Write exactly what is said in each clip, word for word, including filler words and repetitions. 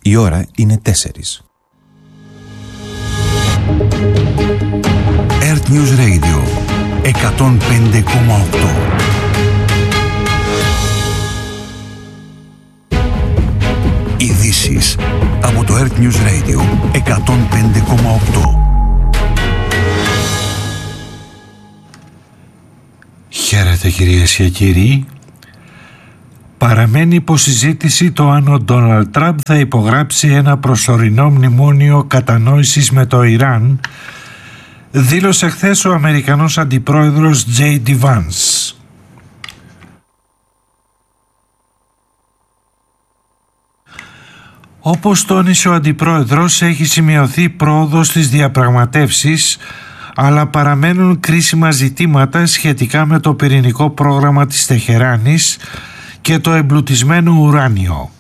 Η ώρα είναι τέσσερις. Earth News Radio εκατόν πέντε κόμμα οκτώ. Ειδήσεις από το Earth News Radio εκατόν πέντε κόμμα οκτώ. Χαίρετε κυρίες και κύριοι. Παραμένει υποσυζήτηση το αν ο Ντόναλντ Τραμπ θα υπογράψει ένα προσωρινό μνημόνιο κατανόησης με το Ιράν, δήλωσε χθες ο Αμερικανός Αντιπρόεδρος τζέι ντι Vance. Όπως τόνισε ο Αντιπρόεδρος, έχει σημειωθεί πρόοδος στις διαπραγματεύσεις, αλλά παραμένουν κρίσιμα ζητήματα σχετικά με το πυρηνικό πρόγραμμα της Τεχεράνης και το εμπλουτισμένο ουράνιο.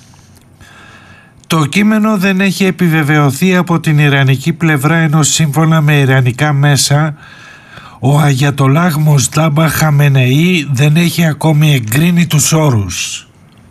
Το κείμενο δεν έχει επιβεβαιωθεί από την ιρανική πλευρά, ενώ σύμφωνα με ιρανικά μέσα ο Αγιατολάχ Μοζτάμπα Χαμενεή δεν έχει ακόμη εγκρίνει τους όρους.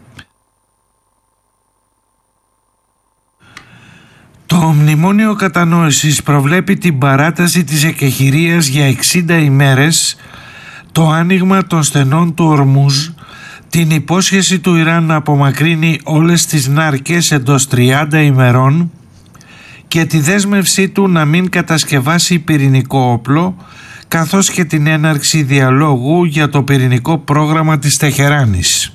Το μνημόνιο κατανόησης προβλέπει την παράταση της εκεχηρίας για εξήντα ημέρες, το άνοιγμα των στενών του Ορμούζ, την υπόσχεση του Ιράν να απομακρύνει όλες τις νάρκες εντός τριάντα ημερών και τη δέσμευσή του να μην κατασκευάσει πυρηνικό όπλο, καθώς και την έναρξη διαλόγου για το πυρηνικό πρόγραμμα της Τεχεράνης.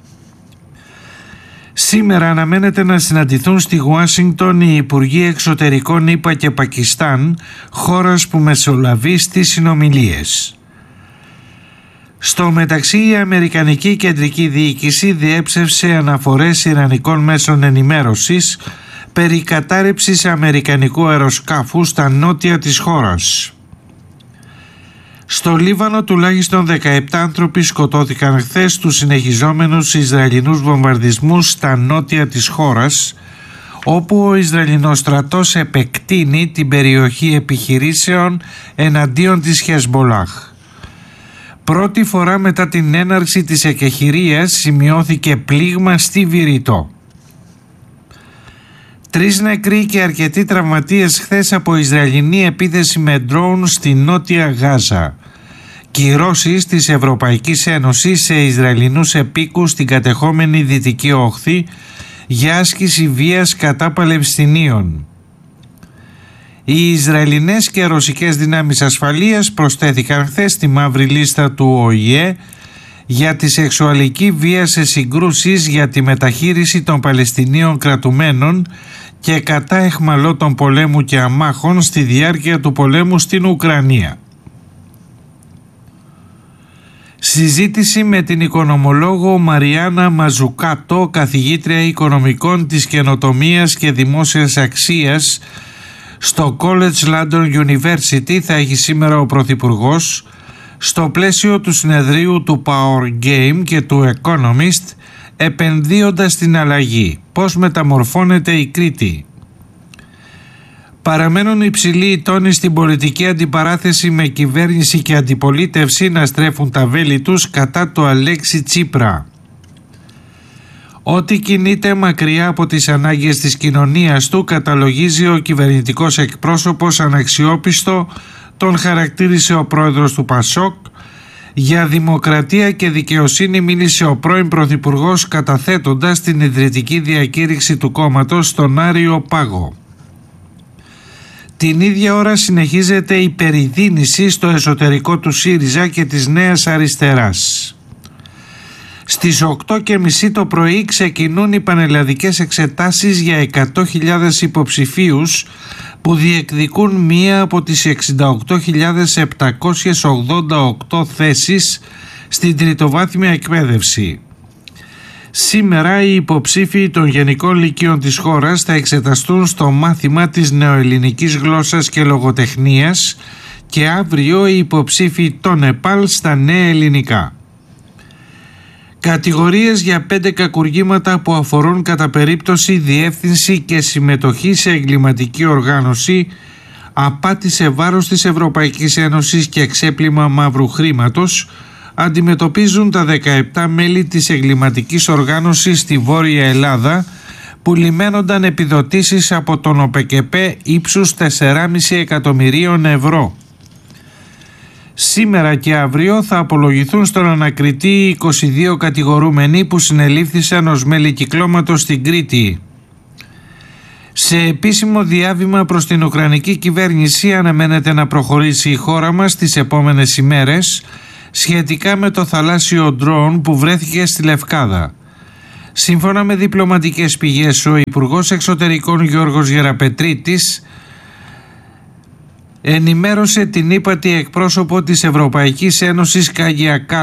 Σήμερα αναμένεται να συναντηθούν στη Ουάσιγκτον οι Υπουργοί Εξωτερικών ΗΠΑ και Πακιστάν, χώρας που μεσολαβεί στις συνομιλίες. Στο μεταξύ, η Αμερικανική Κεντρική Διοίκηση διέψευσε αναφορές ιρανικών μέσων ενημέρωσης περί κατάρρευσης αμερικανικού αεροσκάφου στα νότια της χώρας. Στο Λίβανο τουλάχιστον δεκαεπτά άνθρωποι σκοτώθηκαν χθες στους συνεχιζόμενους Ισραηλινούς βομβαρδισμούς στα νότια της χώρας, όπου ο Ισραηλινός στρατός επεκτείνει την περιοχή επιχειρήσεων εναντίον της Χεσμολάχ. Πρώτη φορά μετά την έναρξη της εκεχηρίας σημειώθηκε πλήγμα στη Βηρητό. Τρεις νεκροί και αρκετοί τραυματίες χθες από Ισραηλινή επίθεση με ντρόουν στη Νότια Γάζα. Κυρώσεις της Ευρωπαϊκής Ένωσης σε Ισραηλινούς επίκους στην κατεχόμενη Δυτική Όχθη για άσκηση βίας κατά Παλαιστινίων. Οι Ισραηλινές και ρωσικές δυνάμεις ασφαλείας προσθέθηκαν χθες στη μαύρη λίστα του Ο Η Ε για τη σεξουαλική βία σε συγκρούσεις, για τη μεταχείριση των Παλαιστινίων κρατουμένων και κατά αιχμαλώτων πολέμου και αμάχων στη διάρκεια του πολέμου στην Ουκρανία. Συζήτηση με την οικονομολόγο Μαριάννα Μαζουκάτο, καθηγήτρια οικονομικών της καινοτομίας και δημόσιας αξίας στο College London University, θα έχει σήμερα ο Πρωθυπουργός, στο πλαίσιο του συνεδρίου του Power Game και του Economist, επενδύοντας στην αλλαγή. Πώς μεταμορφώνεται η Κρήτη. Παραμένουν υψηλοί οι τόνοι στην πολιτική αντιπαράθεση, με κυβέρνηση και αντιπολίτευση να στρέφουν τα βέλη τους κατά το Αλέξη Τσίπρα. Ό,τι κινείται μακριά από τις ανάγκες της κοινωνίας του, καταλογίζει ο κυβερνητικός εκπρόσωπος αναξιόπιστο, τον χαρακτήρισε ο πρόεδρος του Πασόκ. Για δημοκρατία και δικαιοσύνη μίλησε ο πρώην πρωθυπουργός, καταθέτοντας την ιδρυτική διακήρυξη του κόμματος στον Άριο Πάγο. Την ίδια ώρα συνεχίζεται η περιδίνηση στο εσωτερικό του ΣΥΡΙΖΑ και της Νέας Αριστεράς. Στις οκτώ και μισή το πρωί ξεκινούν οι πανελλαδικές εξετάσεις για εκατό χιλιάδες υποψηφίους που διεκδικούν μία από τις εξήντα οκτώ χιλιάδες επτακόσιες ογδόντα οκτώ θέσεις στην τριτοβάθμια εκπαίδευση. Σήμερα οι υποψήφοι των γενικών λυκείων της χώρας θα εξεταστούν στο μάθημα της νεοελληνικής γλώσσας και λογοτεχνίας και αύριο οι υποψήφοι των ΕΠΑΛ στα νέα ελληνικά. Κατηγορίες για πέντε κακουργήματα που αφορούν κατά περίπτωση διεύθυνση και συμμετοχή σε εγκληματική οργάνωση, απάτη σε βάρος της Ευρωπαϊκής Ένωσης και ξέπλυμα μαύρου χρήματος αντιμετωπίζουν τα δεκαεπτά μέλη της εγκληματικής οργάνωσης στη Βόρεια Ελλάδα που λιμένονταν επιδοτήσεις από τον ΟΠΕΚΕΠΕ ύψους τέσσερα κόμμα πέντε εκατομμυρίων ευρώ. Σήμερα και αύριο θα απολογηθούν στον ανακριτή είκοσι δύο κατηγορούμενοι που συνελήφθησαν ως μέλη κυκλώματος στην Κρήτη. Σε επίσημο διάβημα προς την Ουκρανική κυβέρνηση αναμένεται να προχωρήσει η χώρα μας τις επόμενες ημέρες σχετικά με το θαλάσσιο ντρόουν που βρέθηκε στη Λευκάδα. Σύμφωνα με διπλωματικές πηγές, ο Υπουργός Εξωτερικών Γιώργος Γεραπετρίτης ενημέρωσε την ύπατη εκπρόσωπο της Ευρωπαϊκής Ένωσης Κάγια Κάλλας